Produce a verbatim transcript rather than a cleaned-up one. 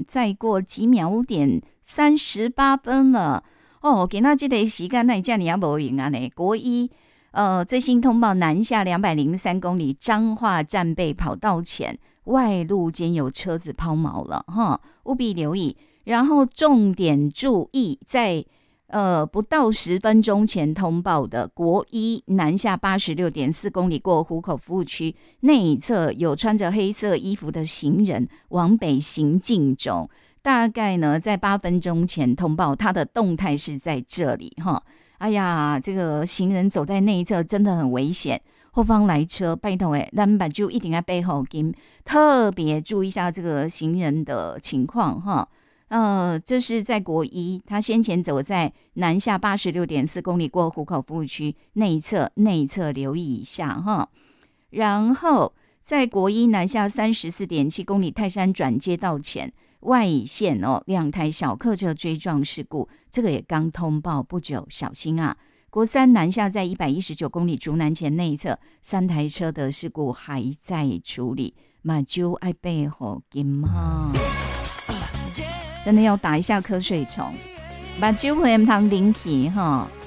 再过几秒点三十八分了哦。今仔这个时间那这样也无用啊呢。国一呃最新通报南下两百零三公里彰化战备跑道前外路间有车子抛锚了哈，务必留意。然后重点注意，在呃不到十分钟前通报的国一南下八十六点四公里过湖口服务区内侧有穿着黑色衣服的行人往北行进中，大概呢在八分钟前通报，他的动态是在这里哈。哎呀，这个行人走在内侧真的很危险，后方来车拜托哎，咱们就一定要背后跟特别注意一下这个行人的情况哈。呃，这是在国一，他先前走在南下八十六点四公里过湖口服务区内侧，内侧留意一下哈。然后在国一南下三十四点七公里泰山转接道前外线哦，两台小客车追撞事故，这个也刚通报不久，小心啊。国三南下在一百一十九公里竹南前内侧，三台车的事故还在处理，马就爱背后金哈。真的要打一下瞌睡虫，把酒会唔通啉起哈。